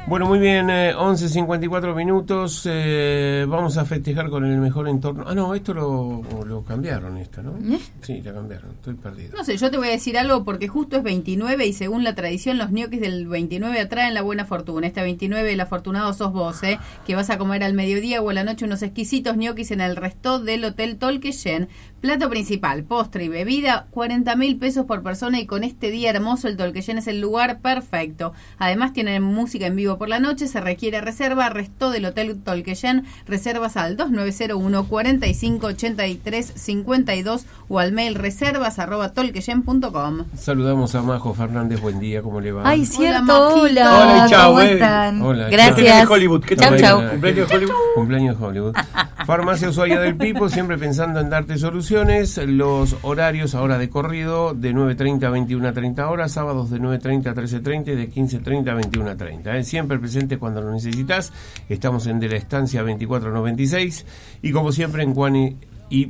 Bueno, muy bien, 11:54 minutos. Vamos a festejar con el mejor entorno. Ah, no, esto lo cambiaron, ¿no? Sí, la cambiaron, estoy perdido. No sé, yo te voy a decir algo porque justo es 29 y según la tradición los ñoquis del 29 atraen la buena fortuna. Este 29 el afortunado sos vos, que vas a comer al mediodía o a la noche unos exquisitos ñoquis en el resto del Hotel Tolqueyen. Plato principal, postre y bebida, 40.000 pesos por persona y con este día hermoso el Tolqueyen es el lugar perfecto. Además tienen música en vivo por la noche, se requiere reserva, resto del Hotel Tolqueyen, reservas al 2901 45 83 52 o al mail reservas@tolqueyen.com. Saludamos a Majo Fernández, buen día, ¿cómo le va? Ay, cierto, hola. Hola y chao, ¿cómo están? Hola, gracias. Hollywood. Chau, chau. Cumpleaños de Hollywood. Cumpleaños de Hollywood. Farmacia Ushuaia del Pipo, siempre pensando en darte soluciones. Los horarios ahora de corrido de 9:30 a 21:30 horas, sábados de 9:30 a 13:30 y de 15:30 a 21:30. Siempre presente cuando lo necesitas. Estamos en De la Estancia 2496 y como siempre en Quanip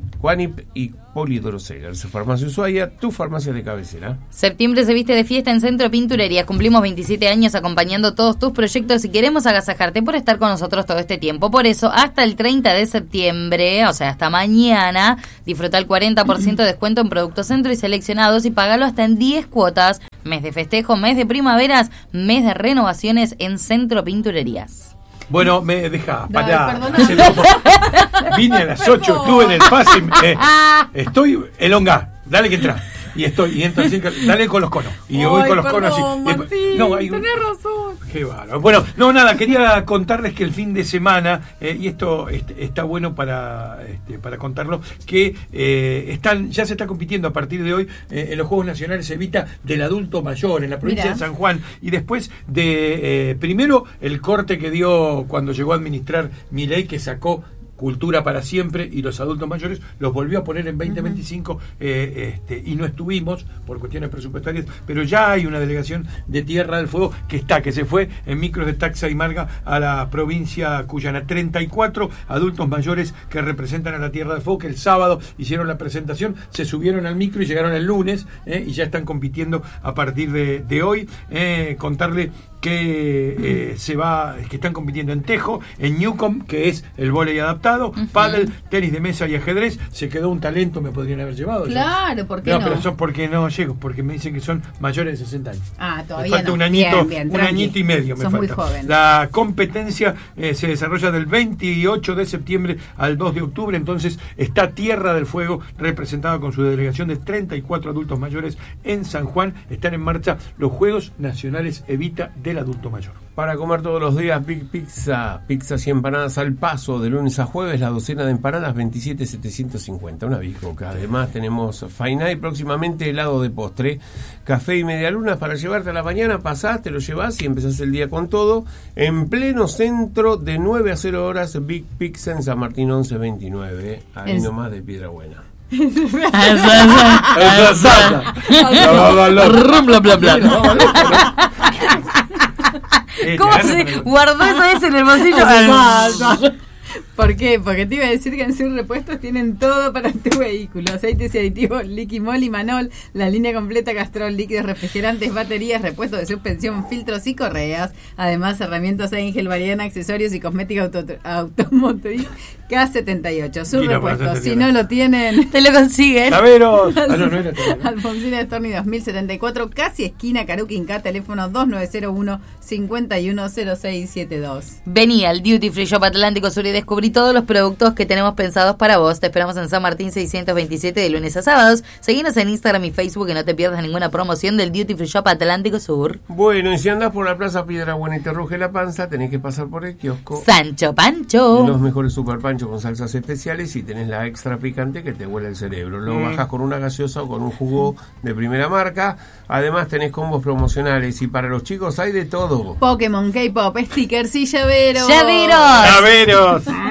y Polidoro Segers. Farmacia Ushuaia, tu farmacia de cabecera. Septiembre se viste de fiesta en Centro Pinturería. Cumplimos 27 años acompañando todos tus proyectos y queremos agasajarte por estar con nosotros todo este tiempo. Por eso, hasta el 30 de septiembre, o sea, hasta mañana, disfruta el 40% de descuento en productos Centro y seleccionados y pagalo hasta en 10 cuotas. Mes de festejo, mes de primaveras, mes de renovaciones en Centro Pinturerías. Bueno, me deja, Dale, pará. perdona. Vine a las 8, estuve en el pase. Estoy elongá, dale que entra. Y entonces, dale con los conos. Y voy con los conos así. Martín, No, tenés razón. Qué bárbaro. Bueno, no, nada, quería contarles que el fin de semana, y esto está bueno para contarlo, que ya se está compitiendo a partir de hoy en los Juegos Nacionales Evita del Adulto Mayor en la provincia de San Juan. Y después de, primero, el corte que dio cuando llegó a administrar Milei, que sacó Cultura para Siempre y los adultos mayores, los volvió a poner en 2025 y no estuvimos por cuestiones presupuestarias, pero ya hay una delegación de Tierra del Fuego que se fue en micros de Taxa y Marga a la provincia cuyana. 34 adultos mayores que representan a la Tierra del Fuego, que el sábado hicieron la presentación, se subieron al micro y llegaron el lunes y ya están compitiendo a partir de hoy. Contarle que que están compitiendo en tejo, en Newcomb, que es el vóley adaptado, pádel, tenis de mesa y ajedrez. Se quedó un talento, me podrían haber llevado. Claro, ¿por qué no? Pero son porque no llego, porque me dicen que son mayores de 60 años. Ah, todavía me falta no. un añito, Bien, un añito y medio me sos falta. muy joven. La competencia se desarrolla del 28 de septiembre al 2 de octubre, entonces está Tierra del Fuego representada con su delegación de 34 adultos mayores en San Juan. Están en marcha los Juegos Nacionales Evita del Adulto Mayor. Para comer todos los días, Big Pizza, pizzas y empanadas al paso, de lunes a jueves, la docena de empanadas 27.750, una bicoca. Además tenemos Fainá y próximamente helado de postre, café y medialunas para llevarte a la mañana. Pasás, te lo llevas y empezás el día con todo. En pleno centro, de 9 a 0 horas, Big Pizza en San Martín 1129, ahí nomás de Piedra Buena. ¿Cómo se guardó eso en el bolsillo? ¿Por qué? Porque te iba a decir que en Sur Repuestos tienen todo para tu vehículo: aceites y aditivos Liquimol y Manol, la línea completa Castrol, líquidos refrigerantes, baterías, repuestos de suspensión, filtros y correas. Además, herramientas Angel, Variana, accesorios y cosmética automotriz K78. Sur Repuestos, si no lo tienen, te lo consigues. ¡Taveros! Alfonsina de Storni 2074, casi esquina Caruquinca, teléfono 2901-510672. Vení al Duty Free Shop Atlántico Sur y descubrí todos los productos que tenemos pensados para vos. Te esperamos en San Martín 627 de lunes a sábados. Seguinos en Instagram y Facebook y no te pierdas ninguna promoción del Duty Free Shop Atlántico Sur. Bueno, y si andás por la Plaza Piedra Buena y te ruge la panza, tenés que pasar por el kiosco Sancho Pancho. Los mejores super panchos con salsas especiales y tenés la extra picante que te huele el cerebro. Lo bajás con una gaseosa o con un jugo de primera marca. Además tenés combos promocionales y para los chicos hay de todo. Pokémon, K-pop, stickers y llaveros. ¡Llaveros! ¡Llaveros!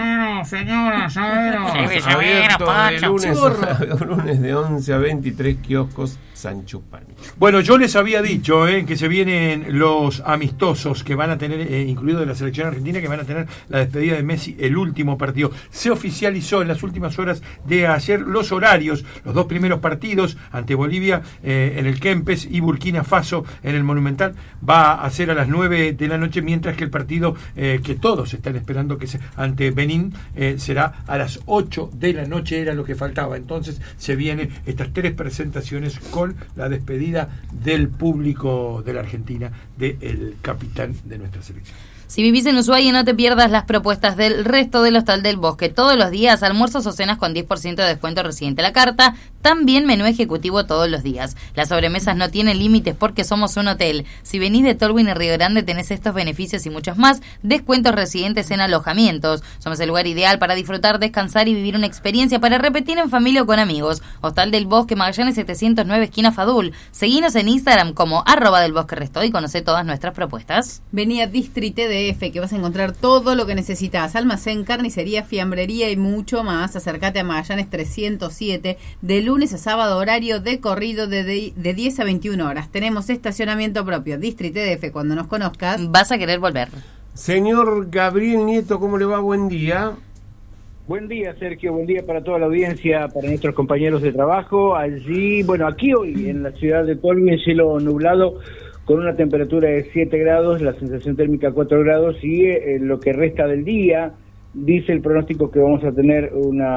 señora, llaveros. Sí, Abierto llaveros, de lunes de 11 a 23, kioscos Sancho Pancho. Bueno, yo les había dicho que se vienen los amistosos que van a tener, incluido de la selección argentina, que van a tener la despedida de Messi, el último partido. Se oficializó en las últimas horas de ayer los horarios, los dos primeros partidos ante Bolivia en el Kempes y Burkina Faso en el Monumental va a ser a las 9 de la noche, mientras que el partido que todos están esperando que sea ante Benín será a las 8 de la noche, era lo que faltaba. Entonces se vienen estas tres presentaciones con la despedida del público de la Argentina, del capitán de nuestra selección. Si vivís en Ushuaia, no te pierdas las propuestas del resto del Hostal del Bosque. Todos los días, almuerzos o cenas con 10% de descuento residente a la carta. También menú ejecutivo todos los días. Las sobremesas no tienen límites porque somos un hotel. Si venís de Tolwyn y Río Grande, tenés estos beneficios y muchos más. Descuentos residentes en alojamientos. Somos el lugar ideal para disfrutar, descansar y vivir una experiencia para repetir en familia o con amigos. Hostal del Bosque, Magallanes 709, esquina Fadul. Seguinos en Instagram como @delbosquerestó y conoce todas nuestras propuestas. Vení a Distrite DF, que vas a encontrar todo lo que necesitas: almacén, carnicería, fiambrería y mucho más. Acércate a Magallanes 307 de lunes a sábado, horario de corrido de 10 a 21 horas. Tenemos estacionamiento propio. Distrite DF, cuando nos conozcas vas a querer volver. Señor Gabriel Nieto, ¿cómo le va? Buen día. Buen día, Sergio, buen día para toda la audiencia, para nuestros compañeros de trabajo. Allí, bueno, aquí hoy en la ciudad de Tolwyn, cielo nublado, con una temperatura de 7 grados, la sensación térmica 4 grados, y lo que resta del día, dice el pronóstico que vamos a tener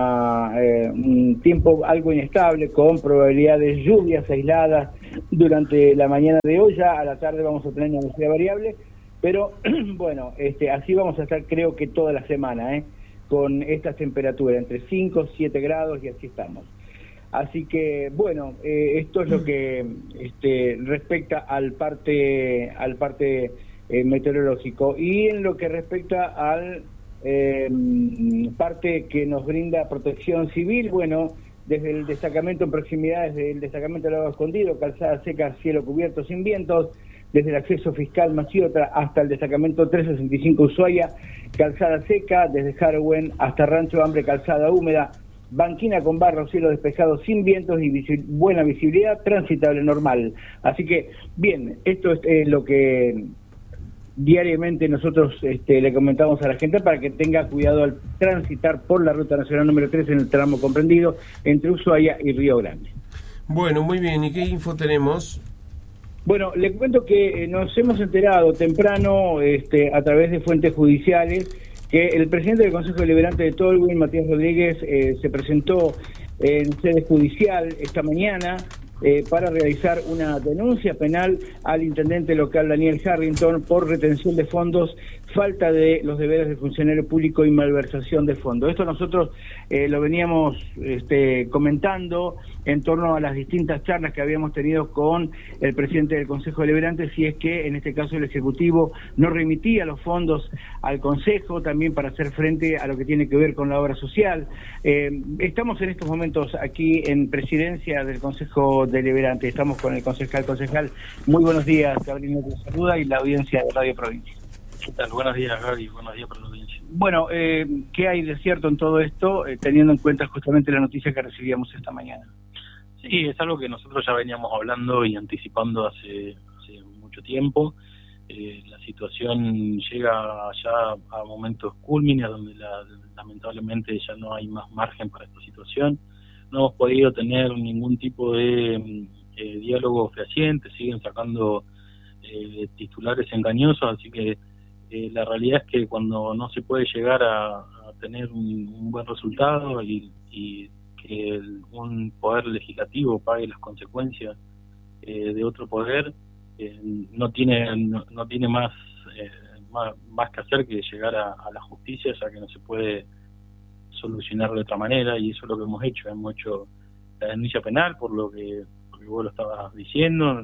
un tiempo algo inestable, con probabilidades de lluvias aisladas durante la mañana de hoy. Ya a la tarde vamos a tener una nubosidad variable, pero bueno, así vamos a estar creo que toda la semana, con estas temperaturas, entre 5 y 7 grados, y así estamos. Así que, bueno, esto es lo que respecta al parte meteorológico. Y en lo que respecta al parte que nos brinda Protección Civil, bueno, desde el destacamento en proximidades del destacamento del Lago Escondido, calzada seca, cielo cubierto sin vientos, desde el acceso fiscal Maciota hasta el destacamento 365 Ushuaia, calzada seca, desde Harwen hasta Rancho Hambre, calzada húmeda, banquina con barro, cielo despejado sin vientos y buena visibilidad, transitable normal. Así que, bien, esto es lo que diariamente nosotros le comentamos a la gente para que tenga cuidado al transitar por la ruta nacional número 3 en el tramo comprendido entre Ushuaia y Río Grande. Bueno, muy bien, ¿y qué info tenemos? Bueno, le cuento que nos hemos enterado temprano a través de fuentes judiciales que el presidente del Consejo Deliberante de Tolwyn, Matías Rodríguez, se presentó en sede judicial esta mañana para realizar una denuncia penal al intendente local Daniel Harrington por retención de fondos, falta de los deberes del funcionario público y malversación de fondos. Esto nosotros lo veníamos comentando en torno a las distintas charlas que habíamos tenido con el presidente del Consejo Deliberante, si es que en este caso el Ejecutivo no remitía los fondos al Consejo también para hacer frente a lo que tiene que ver con la obra social. Estamos en estos momentos aquí en presidencia del Consejo Deliberante, estamos con el concejal. Muy buenos días, Gabriel, te saluda, y la audiencia de Radio Provincia. ¿Qué tal? Buenos días, Gaby. Buenos días para la audiencia. Bueno, ¿qué hay de cierto en todo esto, teniendo en cuenta justamente la noticia que recibíamos esta mañana? Sí, es algo que nosotros ya veníamos hablando y anticipando hace mucho tiempo. La situación llega ya a momentos culmines, donde lamentablemente ya no hay más margen para esta situación. No hemos podido tener ningún tipo de diálogo fehaciente, siguen sacando titulares engañosos, así que la realidad es que cuando no se puede llegar a tener un buen resultado y que un poder legislativo pague las consecuencias de otro poder, no tiene más que hacer que llegar a la justicia, ya que no se puede solucionar de otra manera, y eso es lo que hemos hecho la denuncia penal, por lo que vos lo estabas diciendo,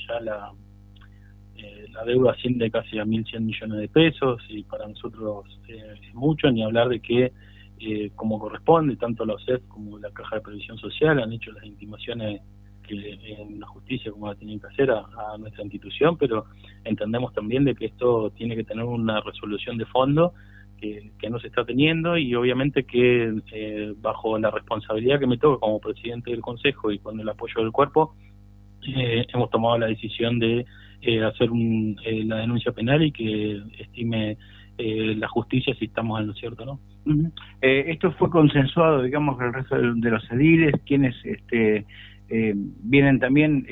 la deuda asciende casi a 1.100 millones de pesos, y para nosotros es mucho, ni hablar de que como corresponde, tanto la OSEF como la Caja de Previsión Social han hecho las intimaciones que en la justicia como la tienen que hacer a nuestra institución, pero entendemos también de que esto tiene que tener una resolución de fondo que no se está teniendo, y obviamente que bajo la responsabilidad que me toca como presidente del Consejo y con el apoyo del cuerpo, hemos tomado la decisión de hacer la denuncia penal y que estime la justicia si estamos en lo cierto, ¿no? Esto fue consensuado, digamos, con el resto de los ediles, quienes vienen también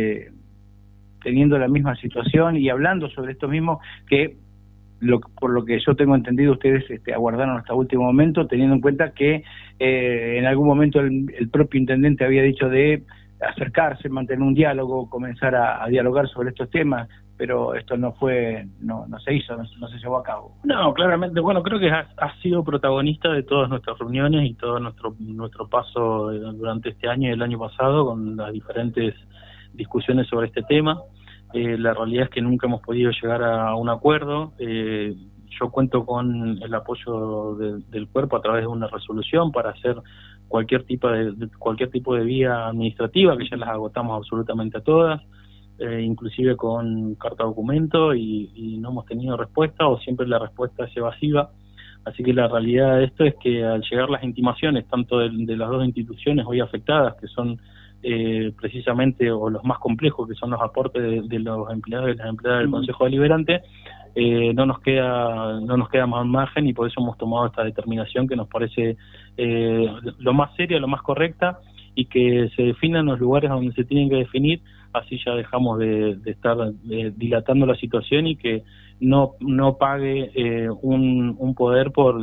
teniendo la misma situación y hablando sobre esto mismo, que por lo que yo tengo entendido, ustedes aguardaron hasta último momento, teniendo en cuenta que en algún momento el propio intendente había dicho de acercarse, mantener un diálogo, comenzar a dialogar sobre estos temas, pero esto no se hizo, no se llevó a cabo. No, claramente, bueno, creo que ha sido protagonista de todas nuestras reuniones y todo nuestro paso durante este año y el año pasado con las diferentes discusiones sobre este tema. La realidad es que nunca hemos podido llegar a un acuerdo. Yo cuento con el apoyo del cuerpo a través de una resolución para hacer cualquier tipo de vía administrativa, que ya las agotamos absolutamente a todas, inclusive con carta documento, y no hemos tenido respuesta, o siempre la respuesta es evasiva. Así que la realidad de esto es que al llegar las intimaciones tanto de las dos instituciones hoy afectadas, que son precisamente, o los más complejos, que son los aportes de los empleados y las empleadas del Consejo Deliberante, no nos queda más margen, y por eso hemos tomado esta determinación que nos parece lo más seria, lo más correcta, y que se definan los lugares donde se tienen que definir. Así ya dejamos de estar dilatando la situación, y que no pague un poder por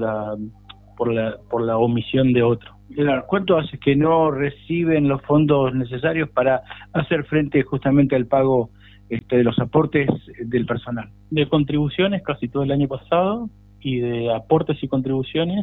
la omisión de otro. Claro. ¿Cuánto hace que no reciben los fondos necesarios para hacer frente justamente al pago de los aportes del personal? De contribuciones casi todo el año pasado, y de aportes y contribuciones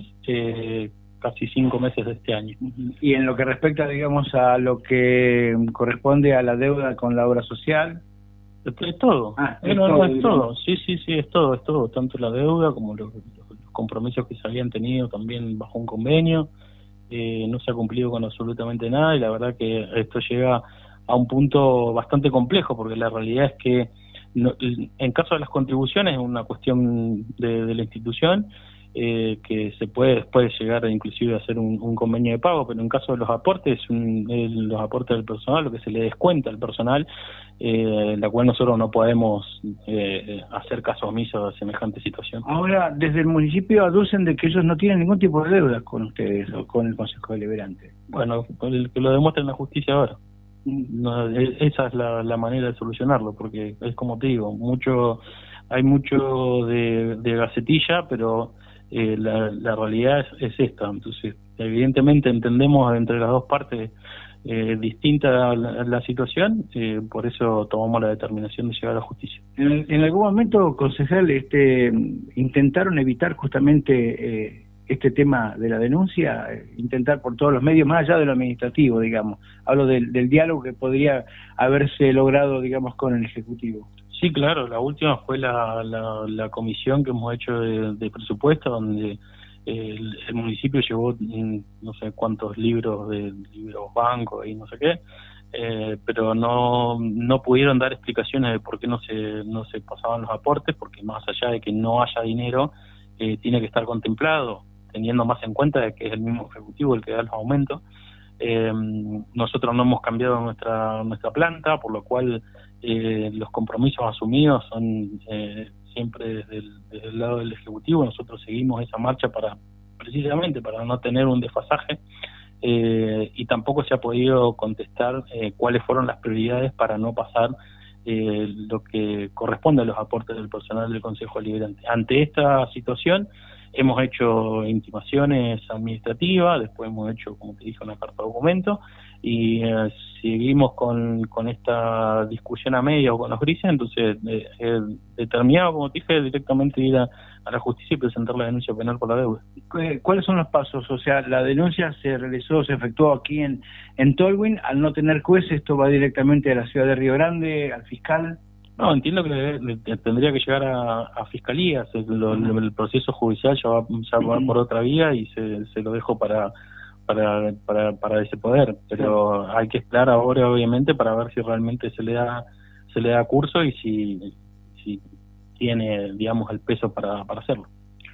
casi 5 meses de este año. Y en lo que respecta, digamos, a lo que corresponde a la deuda con la obra social, es todo. Es todo. Sí, es todo, tanto la deuda como los compromisos que se habían tenido también bajo un convenio. No se ha cumplido con absolutamente nada, y la verdad que esto llega a un punto bastante complejo, porque la realidad es que en caso de las contribuciones es una cuestión de la institución, que se puede después llegar inclusive a hacer un convenio de pago, pero en caso de los aportes, los aportes del personal, lo que se le descuenta al personal, la cual nosotros no podemos hacer caso omiso a semejante situación. Ahora, desde el municipio aducen de que ellos no tienen ningún tipo de deuda con ustedes o con el Consejo Deliberante. Bueno, que lo demuestre en la justicia ahora. No, esa es la manera de solucionarlo, porque es como te digo, hay mucho de gacetilla, pero la realidad es esta. Entonces, evidentemente entendemos entre las dos partes distinta la situación, por eso tomamos la determinación de llegar a la justicia. En algún momento, concejal, intentaron evitar justamente este tema de la denuncia, intentar por todos los medios, más allá de lo administrativo, digamos. Hablo del diálogo que podría haberse logrado, digamos, con el Ejecutivo. Sí, claro, la última fue la comisión que hemos hecho de presupuesto, donde el municipio llevó no sé cuántos libros bancos y no sé qué, pero no pudieron dar explicaciones de por qué no se pasaban los aportes, porque más allá de que no haya dinero, tiene que estar contemplado, teniendo más en cuenta de que es el mismo Ejecutivo el que da los aumentos. Nosotros no hemos cambiado nuestra planta, por lo cual los compromisos asumidos son siempre desde el lado del Ejecutivo. Nosotros seguimos esa marcha precisamente para no tener un desfasaje, y tampoco se ha podido contestar cuáles fueron las prioridades para no pasar lo que corresponde a los aportes del personal del Consejo Deliberante. Ante esta situación hemos hecho intimaciones administrativas, después hemos hecho, como te dije, una carta documento, y seguimos con esta discusión a media o con los grises. Entonces determinado, como te dije, directamente ir a la justicia y presentar la denuncia penal por la deuda. ¿Cuáles son los pasos? O sea, la denuncia se efectuó aquí en Tolwyn. Al no tener juez, ¿esto va directamente a la ciudad de Río Grande, al fiscal? No, entiendo que tendría que llegar a fiscalía. El proceso judicial ya va por otra vía, y se lo dejo para ese poder, pero hay que esperar ahora, obviamente, para ver si realmente se le da curso y si tiene, digamos, el peso para hacerlo.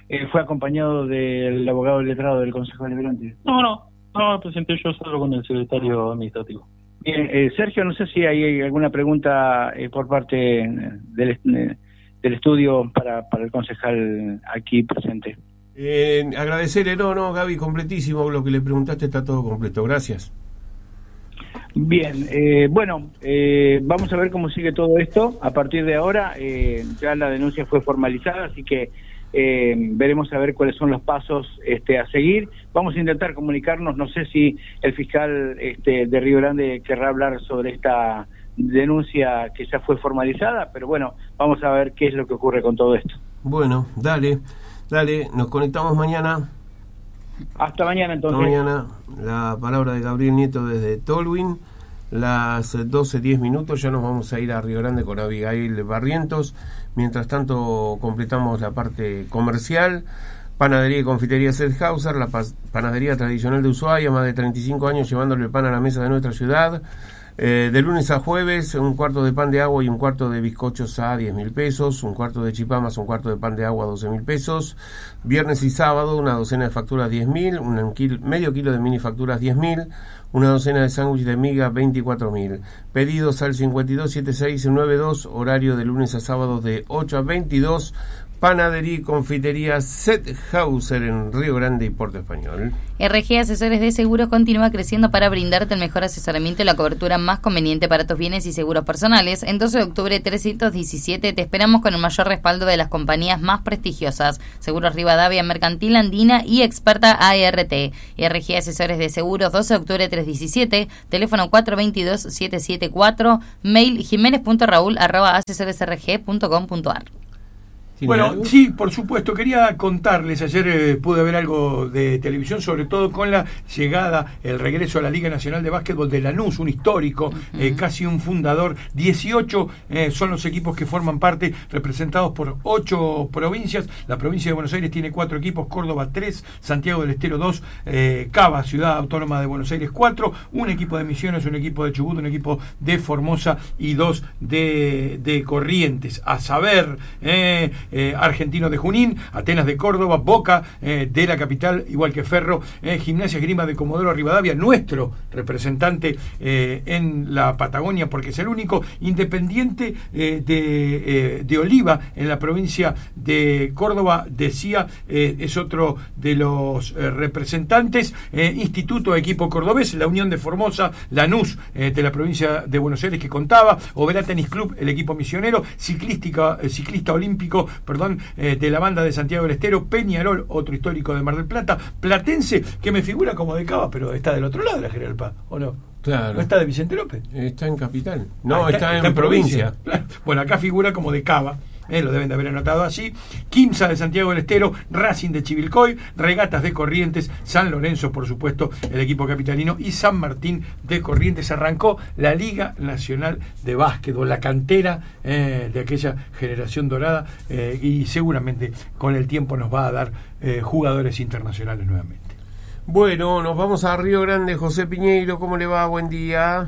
fue acompañado del abogado letrado del Consejo Deliberante. No, presenté yo solo con el secretario administrativo. Bien, Sergio, no sé si hay alguna pregunta por parte del estudio para el concejal aquí presente. Agradecerle, Gaby, completísimo, lo que le preguntaste está todo completo, gracias. Bien, vamos a ver cómo sigue todo esto. A partir de ahora ya la denuncia fue formalizada, así que veremos a ver cuáles son los pasos a seguir. Vamos a intentar comunicarnos, no sé si el fiscal de Río Grande querrá hablar sobre esta denuncia que ya fue formalizada, pero bueno, vamos a ver qué es lo que ocurre con todo esto. Bueno, dale, nos conectamos mañana. Hasta mañana entonces. Hasta mañana, la palabra de Gabriel Nieto desde Tolwyn, las 12:10, ya nos vamos a ir a Río Grande con Abigail Barrientos. Mientras tanto completamos la parte comercial. Panadería y confitería Sedhauser, la panadería tradicional de Ushuaia, más de 35 años llevándole el pan a la mesa de nuestra ciudad. De lunes a jueves, un cuarto de pan de agua y un cuarto de bizcochos a 10.000 pesos, un cuarto de chipamas, un cuarto de pan de agua a 12.000 pesos. Viernes y sábado, una docena de facturas 10.000, medio kilo de mini facturas 10.000, una docena de sándwich de miga 24.000. Pedidos al 527692, horario de lunes a sábado de 8 a 22. Panadería y confitería Sedhauser en Río Grande y Puerto Español. RG Asesores de Seguros continúa creciendo para brindarte el mejor asesoramiento y la cobertura más conveniente para tus bienes y seguros personales. En 12 de octubre 317 te esperamos con el mayor respaldo de las compañías más prestigiosas: Seguros Rivadavia, Mercantil Andina y Experta ART. RG Asesores de Seguros, 12 de octubre 317, teléfono 422-774, mail jimenez.raul@asesoresrg.com.ar. Bueno, algo? sí, por supuesto. Quería contarles, ayer pude ver algo de televisión, sobre todo con la llegada, el regreso a la Liga Nacional de Básquetbol de Lanús, un histórico, casi un fundador. 18 son los equipos que forman parte, representados por 8 provincias. La provincia de Buenos Aires tiene 4 equipos, Córdoba 3, Santiago del Estero 2, Cava, Ciudad Autónoma de Buenos Aires 4, un equipo de Misiones, un equipo de Chubut, un equipo de Formosa y 2 de Corrientes. A saber, Argentino de Junín, Atenas de Córdoba, Boca de la capital, igual que Ferro, Gimnasia Esgrima de Comodoro Rivadavia, nuestro representante en la Patagonia, porque es el único, Independiente de Oliva en la provincia de Córdoba, decía, es otro de los representantes, Instituto Equipo Cordobés, la Unión de Formosa, Lanús de la provincia de Buenos Aires que contaba, Oberá Tenis Club, el equipo misionero, ciclista olímpico, de la banda de Santiago del Estero, Peñarol, otro histórico de Mar del Plata, Platense, que me figura como de Cava, pero está del otro lado de la General Paz, ¿o no? Claro. ¿No está de Vicente López? Está en Capital. No, está en provincia. Claro. Bueno, acá figura como de Cava. Lo deben de haber anotado así. Quimsa de Santiago del Estero, Racing de Chivilcoy, Regatas de Corrientes, San Lorenzo, por supuesto, el equipo capitalino, y San Martín de Corrientes. Arrancó la Liga Nacional de Básquetbol, la cantera de aquella generación dorada, y seguramente con el tiempo nos va a dar jugadores internacionales nuevamente. Bueno, nos vamos a Río Grande. José Piñeiro, ¿cómo le va? Buen día.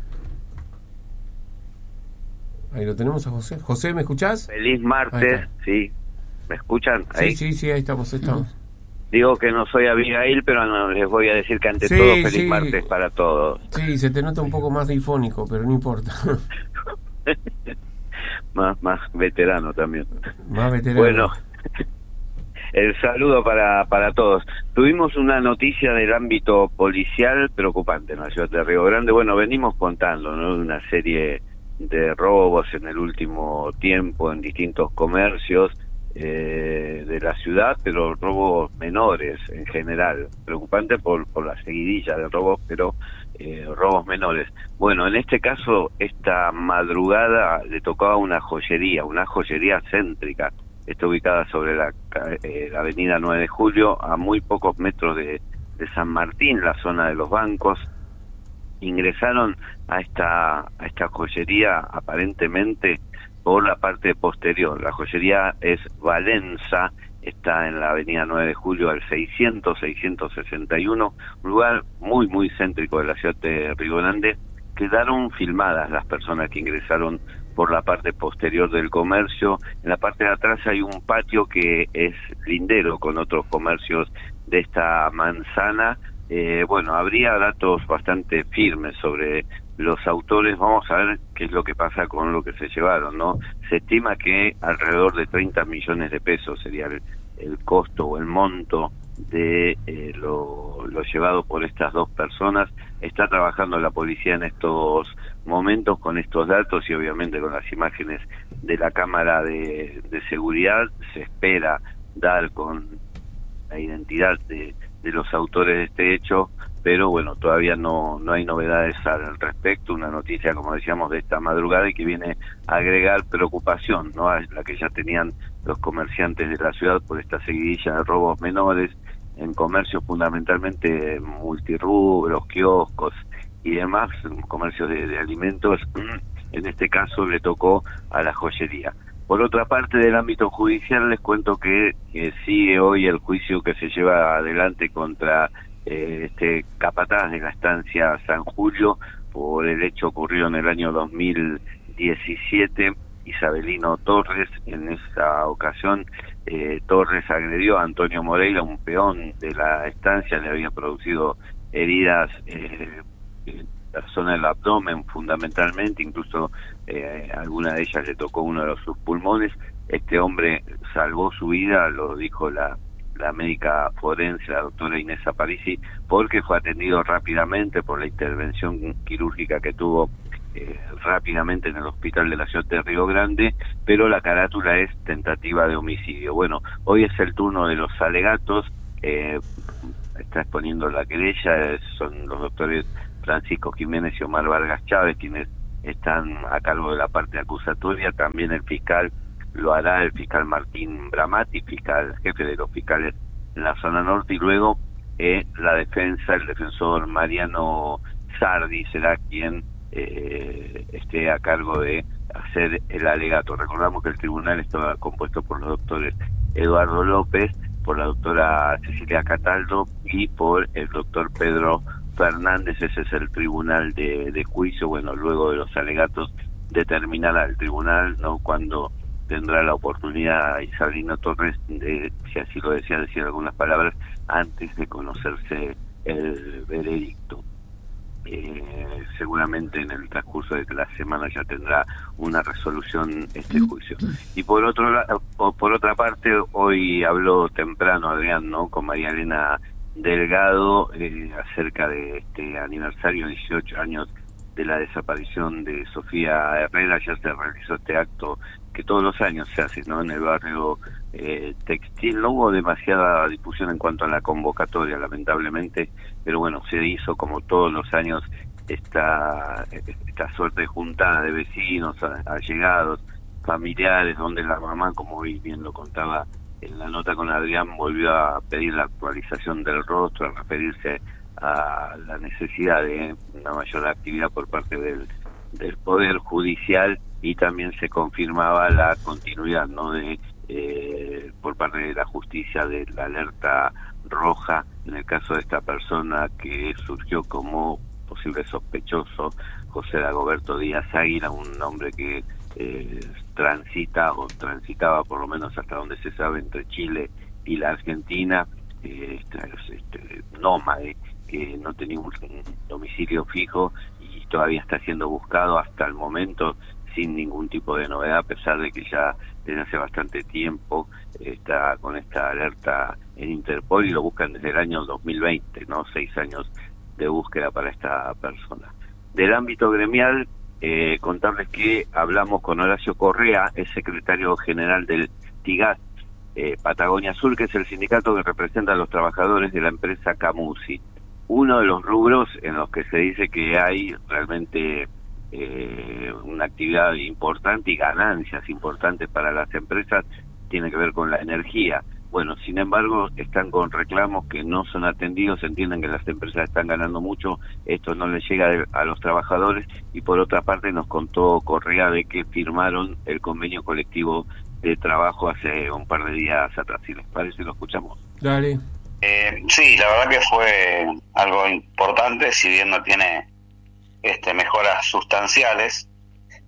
Ahí lo tenemos a José. José, ¿me escuchás? Feliz martes, sí. ¿Me escuchan? ¿Ahí? Sí, ahí estamos. Digo que no soy Abigail, pero no, les voy a decir que ante todo feliz martes para todos. Sí, se te nota un poco más difónico, pero no importa. más veterano también. Más veterano. Bueno, el saludo para todos. Tuvimos una noticia del ámbito policial preocupante en la ciudad de Río Grande. Bueno, venimos contando, ¿no?, una serie de robos en el último tiempo en distintos comercios de la ciudad, pero robos menores en general. Preocupante por la seguidilla de robos, pero robos menores. Bueno, en este caso, esta madrugada le tocaba una joyería céntrica. Está ubicada sobre la avenida 9 de Julio, a muy pocos metros de San Martín, la zona de los bancos. Ingresaron a esta joyería aparentemente por la parte posterior. La joyería es Valenza, está en la avenida 9 de Julio al 661, un lugar muy muy céntrico de la ciudad de Río Grande. Quedaron filmadas las personas que ingresaron por la parte posterior del comercio. En la parte de atrás hay un patio que es lindero con otros comercios de esta manzana. Bueno, habría datos bastante firmes sobre los autores. Vamos a ver qué es lo que pasa con lo que se llevaron, ¿no? Se estima que alrededor de 30 millones de pesos sería el costo o el monto de lo llevado por estas dos personas. Está trabajando la policía en estos momentos con estos datos y obviamente con las imágenes de la cámara de seguridad. Se espera dar con la identidad de los autores de este hecho, pero bueno, todavía no hay novedades al respecto. Una noticia, como decíamos, de esta madrugada y que viene a agregar preocupación, ¿no?, a la que ya tenían los comerciantes de la ciudad por esta seguidilla de robos menores en comercios fundamentalmente multirrubros, kioscos y demás, comercios de alimentos. En este caso le tocó a la joyería. Por otra parte, del ámbito judicial les cuento que sigue hoy el juicio que se lleva adelante contra este capataz de la estancia San Julio por el hecho ocurrido en el año 2017, Isabelino Torres. En esa ocasión Torres agredió a Antonio Moreira, un peón de la estancia, le había producido heridas en la zona del abdomen fundamentalmente, incluso alguna de ellas le tocó uno de sus pulmones. Este hombre salvó su vida, lo dijo la médica forense, la doctora Inés Aparici, porque fue atendido rápidamente por la intervención quirúrgica que tuvo rápidamente en el hospital de la ciudad de Río Grande, pero la carátula es tentativa de homicidio. Bueno, hoy es el turno de los alegatos. Está exponiendo la querella, son los doctores Francisco Jiménez y Omar Vargas Chávez quienes están a cargo de la parte acusatoria. También el fiscal lo hará, el fiscal Martín Bramati, fiscal jefe de los fiscales en la zona norte, y luego la defensa, el defensor Mariano Sardi será quien esté a cargo de hacer el alegato. Recordamos que el tribunal estaba compuesto por los doctores Eduardo López, por la doctora Cecilia Cataldo y por el doctor Pedro Fernández. Ese es el tribunal de juicio. Bueno, luego de los alegatos determinará el tribunal, ¿no?, cuando tendrá la oportunidad Isabelino Torres de, si así lo desea, decir algunas palabras antes de conocerse el veredicto. Seguramente en el transcurso de la semana ya tendrá una resolución este juicio. Y por otra parte, hoy habló temprano Adrián, ¿no?, con María Elena Delgado acerca de este aniversario, 18 años de la desaparición de Sofía Herrera. Ya se realizó este acto que todos los años se hace, ¿no?, en el barrio textil. No hubo demasiada difusión en cuanto a la convocatoria, lamentablemente, pero bueno, se hizo como todos los años esta suerte de juntada de vecinos, allegados, familiares, donde la mamá, como bien lo contaba en la nota con Adrián, volvió a pedir la actualización del rostro, a referirse a la necesidad de una mayor actividad por parte del Poder Judicial, y también se confirmaba la continuidad, ¿no?, de por parte de la justicia de la alerta roja en el caso de esta persona que surgió como posible sospechoso, José Dagoberto Díaz Águila, un hombre que transitaba por lo menos hasta donde se sabe entre Chile y la Argentina, nómade, que no tenía un domicilio fijo y todavía está siendo buscado hasta el momento sin ningún tipo de novedad, a pesar de que ya desde hace bastante tiempo está con esta alerta en Interpol y lo buscan desde el año 2020, ¿no? 6 años de búsqueda para esta persona. Del ámbito gremial, contarles que hablamos con Horacio Correa, es secretario general del TIGAT Patagonia Sur, que es el sindicato que representa a los trabajadores de la empresa Camusi. Uno de los rubros en los que se dice que hay realmente una actividad importante y ganancias importantes para las empresas tiene que ver con la energía. Bueno, sin embargo, están con reclamos que no son atendidos, entienden que las empresas están ganando mucho, esto no les llega a los trabajadores, y por otra parte nos contó Correa de que firmaron el convenio colectivo de trabajo hace un par de días atrás. Si les parece, lo escuchamos. Dale. Sí, la verdad que fue algo importante, si bien no tiene mejoras sustanciales,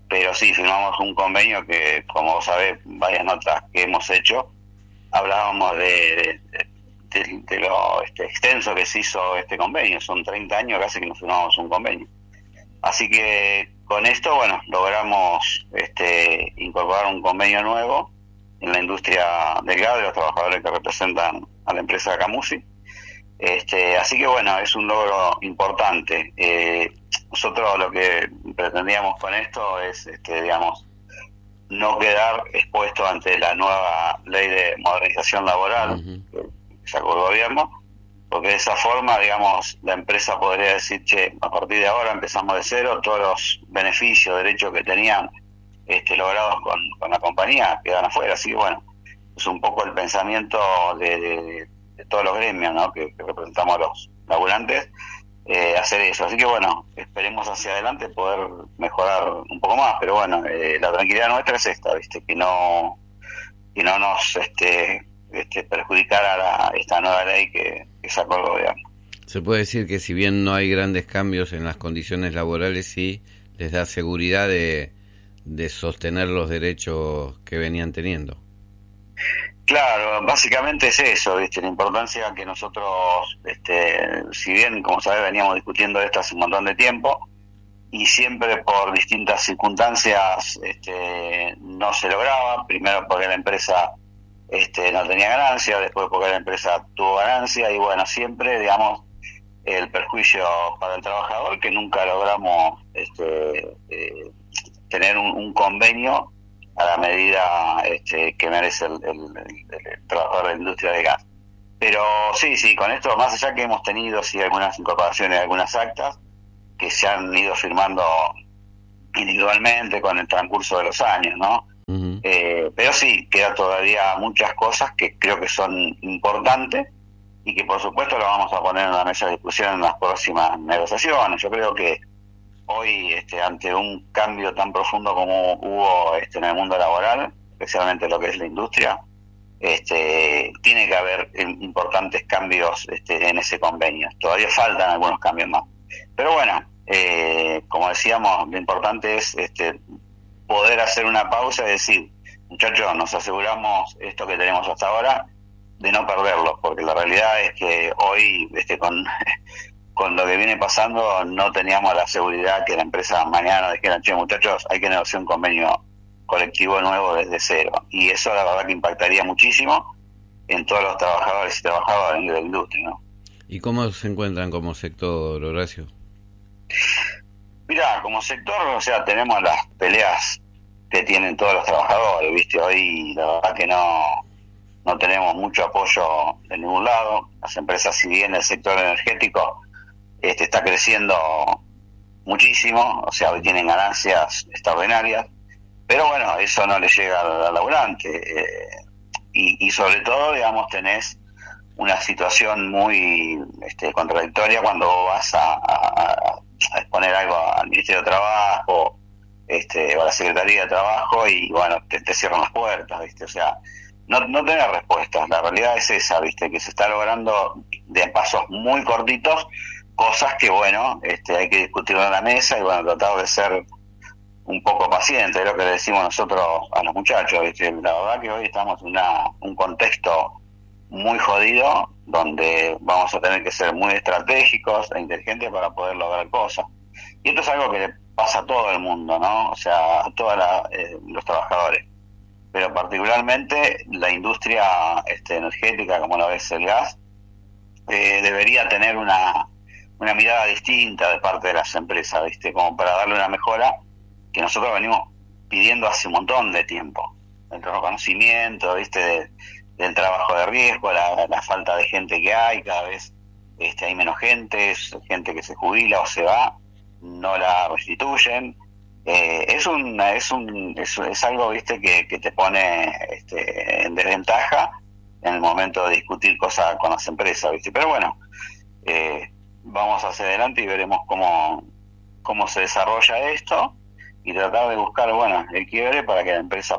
pero sí, firmamos un convenio que, como vos sabés, varias notas que hemos hecho, hablábamos de lo extenso que se hizo este convenio. Son 30 años casi que nos firmamos un convenio. Así que con esto, bueno, logramos incorporar un convenio nuevo en la industria del gas de los trabajadores que representan a la empresa Camusi. Así que bueno, es un logro importante. Nosotros lo que pretendíamos con esto es, digamos, no quedar expuesto ante la nueva ley de modernización laboral que sacó el gobierno, porque de esa forma, digamos, la empresa podría decir, che, a partir de ahora empezamos de cero, todos los beneficios, derechos que tenían logrados con la compañía quedan afuera. Así que bueno, es un poco el pensamiento de todos los gremios, ¿no?, que representamos a los laburantes, hacer eso. Así que bueno, esperemos hacia adelante poder mejorar un poco más, pero bueno, la tranquilidad nuestra es esta, ¿viste? Que no nos perjudicara esta nueva ley que sacó el gobierno. Se puede decir que si bien no hay grandes cambios en las condiciones laborales, sí les da seguridad de sostener los derechos que venían teniendo. Claro, básicamente es eso, ¿viste? La importancia que nosotros, si bien, como sabés, veníamos discutiendo esto hace un montón de tiempo, y siempre por distintas circunstancias no se lograba. Primero porque la empresa no tenía ganancia, después porque la empresa tuvo ganancia, y bueno, siempre, digamos, el perjuicio para el trabajador, que nunca logramos tener un convenio a la medida que merece el trabajador de la industria de gas. Pero sí, con esto, más allá que hemos tenido algunas incorporaciones, algunas actas que se han ido firmando individualmente con el transcurso de los años, ¿no? Uh-huh. Pero sí, queda todavía muchas cosas que creo que son importantes y que por supuesto lo vamos a poner en la mesa de discusión en las próximas negociaciones. Yo creo que hoy, ante un cambio tan profundo como hubo en el mundo laboral, especialmente lo que es la industria, tiene que haber importantes cambios en ese convenio. Todavía faltan algunos cambios más. Pero bueno, como decíamos, lo importante es poder hacer una pausa y decir, muchachos, nos aseguramos esto que tenemos hasta ahora, de no perderlo, porque la realidad es que hoy, con lo que viene pasando, no teníamos la seguridad que la empresa mañana dijera, che, muchachos, hay que negociar un convenio colectivo nuevo desde cero. Y eso la verdad que impactaría muchísimo en todos los trabajadores y trabajadoras de la industria, ¿no? ¿Y cómo se encuentran como sector, Horacio? Mirá, como sector, o sea, tenemos las peleas que tienen todos los trabajadores, ¿viste? Hoy la verdad que no tenemos mucho apoyo de ningún lado. Las empresas, si bien el sector energético está creciendo muchísimo, o sea, hoy tienen ganancias extraordinarias, pero bueno, eso no le llega al laburante, y sobre todo, digamos, tenés una situación muy contradictoria cuando vas a exponer algo al Ministerio de Trabajo o a la Secretaría de Trabajo y bueno, te cierran las puertas, ¿viste? O sea, no tenés respuestas. La realidad es esa, ¿viste? Que se está logrando de pasos muy cortitos cosas que, bueno, hay que discutirlo en la mesa y, bueno, tratar de ser un poco paciente, es lo que le decimos nosotros a los muchachos, ¿viste? La verdad que hoy estamos en un contexto muy jodido, donde vamos a tener que ser muy estratégicos e inteligentes para poder lograr cosas. Y esto es algo que le pasa a todo el mundo, ¿no? O sea, a todos los trabajadores. Pero particularmente la industria energética, como lo es el gas, debería tener una mirada distinta de parte de las empresas, ¿viste? Como para darle una mejora que nosotros venimos pidiendo hace un montón de tiempo. El reconocimiento, ¿viste? Del trabajo de riesgo, la falta de gente que hay, cada vez hay menos gente que se jubila o se va, no la restituyen. Es algo, ¿viste? que te pone en desventaja en el momento de discutir cosas con las empresas, ¿viste? Pero bueno, vamos hacia adelante y veremos cómo se desarrolla esto y tratar de buscar, bueno, el quiebre para que la empresa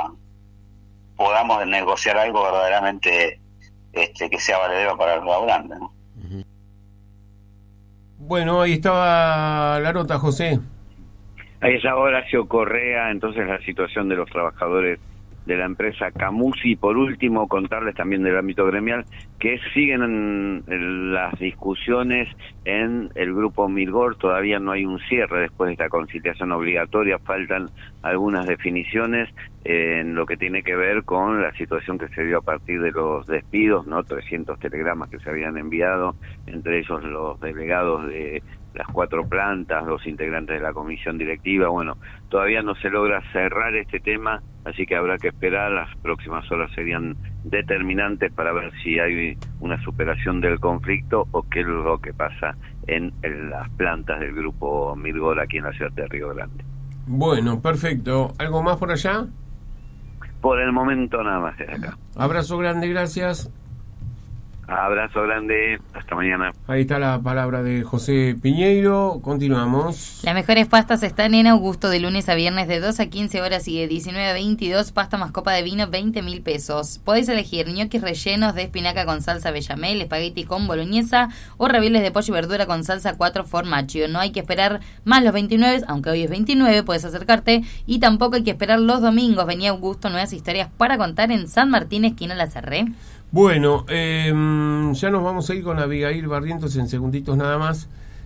podamos negociar algo verdaderamente que sea valedero para los laburantes, ¿no? Bueno, ahí estaba la nota, José. Ahí está Horacio Correa. Entonces, la situación de los trabajadores de la empresa Camusi. Por último, contarles también del ámbito gremial que siguen en las discusiones en el grupo Mirgor. Todavía no hay un cierre después de esta conciliación obligatoria, faltan algunas definiciones en lo que tiene que ver con la situación que se dio a partir de los despidos, ¿no? 300 telegramas que se habían enviado, entre ellos los delegados de las 4 plantas, los integrantes de la comisión directiva. Bueno, todavía no se logra cerrar este tema, así que habrá que esperar. Las próximas horas serían determinantes para ver si hay una superación del conflicto o qué es lo que pasa en las plantas del grupo Mirgor aquí en la ciudad de Río Grande. Bueno, perfecto. ¿Algo más por allá? Por el momento nada más desde acá. Abrazo grande, gracias. Abrazo grande, hasta mañana. Ahí está la palabra de José Piñeiro. Continuamos. Las mejores pastas están en Augusto de lunes a viernes de 2 a 15 horas y de 19 a 22. Pasta más copa de vino, 20.000 pesos. Podéis elegir ñoquis rellenos de espinaca con salsa bechamel, espagueti con boloñesa o ravioles de pollo y verdura con salsa 4 formaggio. No hay que esperar más los 29, aunque hoy es 29, puedes acercarte. Y tampoco hay que esperar los domingos. Vení a Augusto, nuevas historias para contar en San Martín, esquina La Serré. Bueno, ya nos vamos a ir con Abigail Barrientos en segunditos nada más,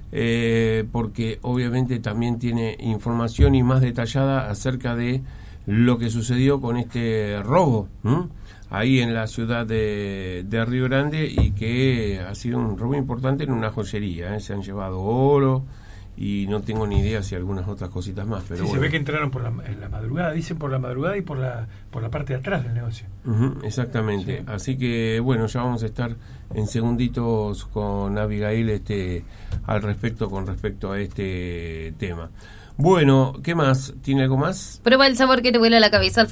porque obviamente también tiene información y más detallada acerca de lo que sucedió con este robo ahí en la ciudad de Río Grande, y que ha sido un robo importante en una joyería. Se han llevado oro y no tengo ni idea si algunas otras cositas más, pero sí, bueno. Se ve que entraron en la madrugada, dicen por la madrugada y por la parte de atrás del negocio. Exactamente, sí. Así que bueno, ya vamos a estar en segunditos con Abigail al respecto, con respecto a este tema. Bueno, ¿qué más? ¿Tiene algo más? Prueba el sabor que te vuela la cabeza.